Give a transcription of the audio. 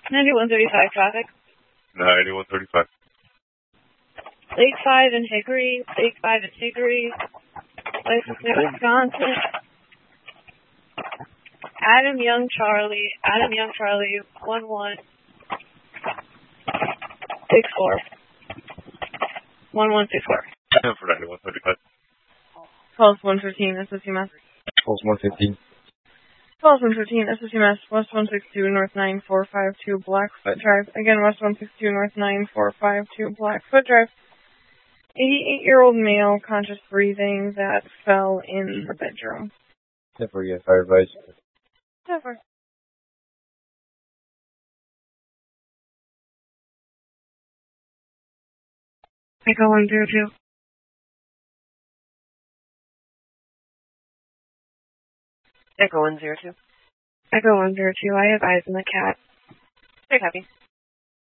9135 traffic. 9135. Lake 5 in Hickory. Lake 5 in Hickory. License plate Wisconsin. Adam Young Charlie. 1164. 1164. For 9135. Pulse 115, SSUMS. Pulse 115. Pulse 115, SSUMS, West 162, North 9452, Blackfoot Drive. Again, West 162, North 9452, Blackfoot Drive. 88-year-old male, conscious breathing, that fell in the bedroom. Never get fire advice. Never. Echo 102. Echo 102. Echo 102. I have eyes on the cat. Very happy.